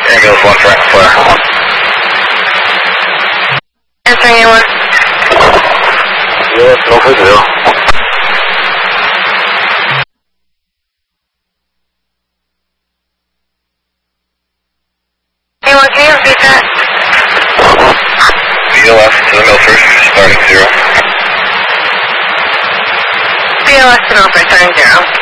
Ambulance 1 for Flare. Answering anyone? Yes, no for 0. Anyone, can you repeat that? BLS to the Milford, starting 0. BLS to Milford, starting 0.